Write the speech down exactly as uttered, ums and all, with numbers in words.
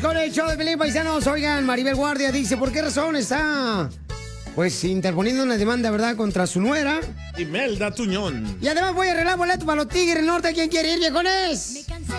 con el show de Pelín, paisanos. Oigan, Maribel Guardia dice, ¿por qué razón está, pues, interponiendo una demanda, verdad, contra su nuera? Imelda Tuñón. Y además voy a arreglar boleto para los Tigres del Norte. ¿Quién quiere ir, viejones?